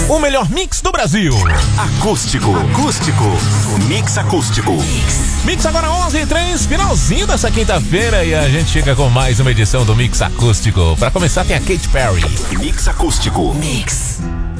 O melhor mix do Brasil. Acústico. Mix acústico. Mix agora 11h03, finalzinho dessa quinta-feira, e a gente chega com mais uma edição do Mix Acústico. Pra começar tem a Katy Perry. Mix acústico. Mix.